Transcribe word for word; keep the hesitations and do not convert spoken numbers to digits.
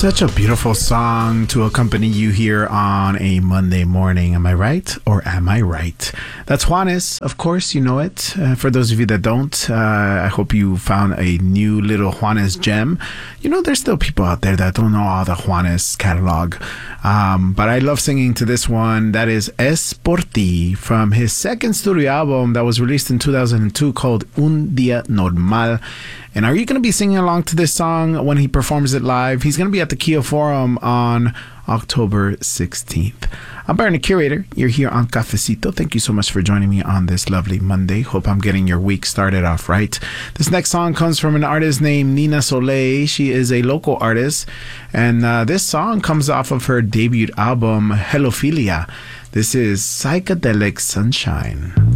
Such a beautiful song to accompany you here on a Monday morning. Am I right or am I right? That's Juanes. Of course, you know it. Uh, for those of you that don't, uh, I hope you found a new little Juanes gem. You know, there's still people out there that don't know all the Juanes catalog. Um, but I love singing to this one. That is Es Por Ti from his second studio album that was released in two thousand two called Un Día Normal. And are you going to be singing along to this song when he performs it live? He's going to be at the Kia Forum on October sixteenth. I'm Byron, the Curator. You're here on Cafecito. Thank you so much for joining me on this lovely Monday. Hope I'm getting your week started off right. This next song comes from an artist named Nina Soleil. She is a local artist. And uh, this song comes off of her debut album, Hellophilia. This is Psychedelic Sunshine.